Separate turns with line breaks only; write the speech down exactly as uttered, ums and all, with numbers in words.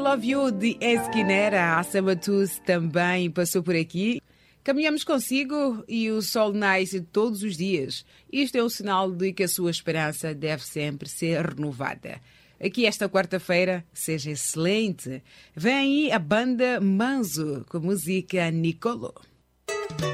Love You de Esquinera. A Sabatus também passou por aqui. Caminhamos consigo e o sol nasce todos os dias. Isto é um sinal de que a sua esperança deve sempre ser renovada. Aqui esta quarta-feira seja excelente. Vem aí a banda Manzo com a música Nicolo.